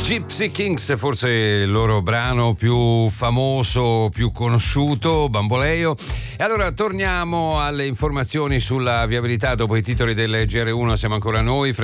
Gypsy Kings, forse il loro brano più famoso, più conosciuto, Bamboleo. E allora torniamo alle informazioni sulla viabilità dopo i titoli del GR1. Siamo ancora noi,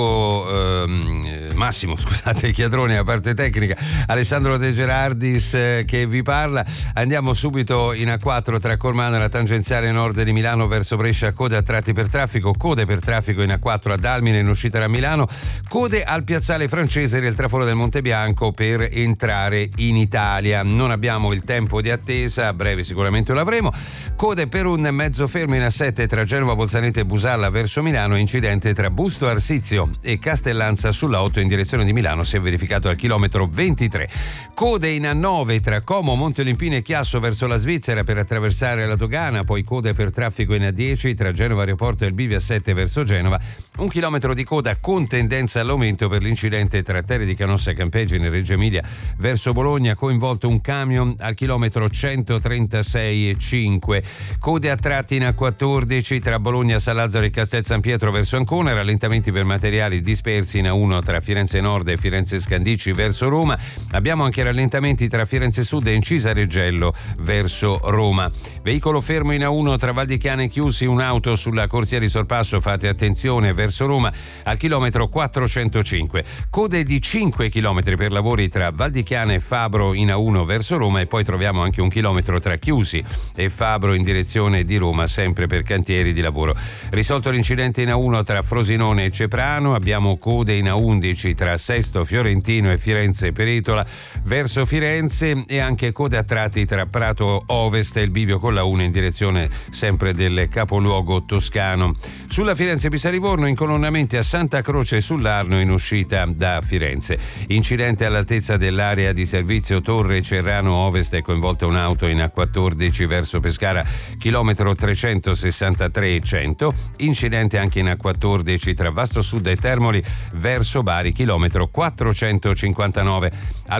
Massimo Chiadroni a parte tecnica, Alessandro De Gerardis che vi parla. Andiamo subito in A4 tra Cormano e la tangenziale nord di Milano verso Brescia, code a tratti per traffico, code per traffico in A4 ad Almine in uscita da Milano, code al piazzale francese del traforo del Monte Bianco per entrare in Italia. Non abbiamo il tempo di attesa, a breve sicuramente lo avremo. Code per un mezzo fermo in A7 tra Genova, Bolzaneto e Busalla verso Milano, incidente tra Busto Arsizio e Castellanza sulla 8 in direzione di Milano, si è verificato al chilometro 23. Code in A9 tra Como, Monte Olimpino e Chiasso verso la Svizzera per attraversare la dogana, poi code per traffico in A10 tra Genova Aeroporto e il Bivio A7 verso Genova, 1 chilometro di coda con tendenza all'aumento per l'incidente tra Terre di Canossa e Campeggi in Reggio Emilia verso Bologna, coinvolto un camion al chilometro 136,5. Code a tratti in A14 tra Bologna, San Lazzaro e Castel San Pietro verso Ancona, rallentamenti per materiali dispersi in A1 tra Firenze Nord e Firenze Scandicci verso Roma. Abbiamo anche rallentamenti tra Firenze Sud e Incisa Reggello verso Roma. Veicolo fermo in A1 tra Val di Chiana e Chiusi, un'auto sulla corsia di sorpasso, fate attenzione, verso Roma al chilometro 405. Code di 5 chilometri per lavori tra Val di Chiana e Fabro in A1 verso Roma, e poi troviamo anche 1 chilometro tra Chiusi e Fabro in direzione di Roma, sempre per cantieri di lavoro. Risolto l'incidente in A1 tra Frosinone e Ceprano, abbiamo code in A11 tra Sesto Fiorentino e Firenze Peretola verso Firenze, e anche code a tratti tra Prato Ovest e il bivio con la 1 in direzione sempre del capoluogo toscano. Sulla Firenze-Pisa-Livorno incolonnamenti a Santa Croce sull'Arno in uscita da Firenze. Incidente all'altezza dell'area di servizio Torre Cerrano Ovest, è coinvolta un'auto in A14 verso Pescara, chilometro 363,100. Incidente anche in A14 tra Vasto Sud e Termoli verso Bari, chilometro 459. Al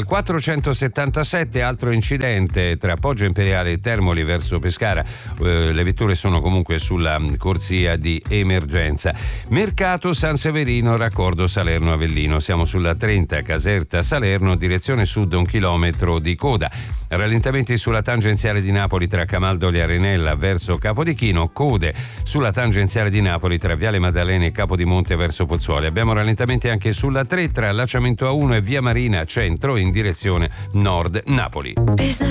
477 altro incidente tra Poggio Imperiale e Termoli verso Pescara, le vetture sono comunque sulla corsia di emergenza. Mercato San Severino, raccordo Salerno Avellino, siamo sulla 30 Caserta Salerno, direzione sud, 1 chilometro di coda. Rallentamenti sulla tangenziale di Napoli tra Camaldoli e Arenella verso Capodichino, code sulla tangenziale di Napoli tra Viale Maddalena e Capodimonte verso Pozzuoli. Abbiamo rallentamenti anche sulla 3 tra Allacciamento A1 e Via Marina Centro in direzione nord Napoli.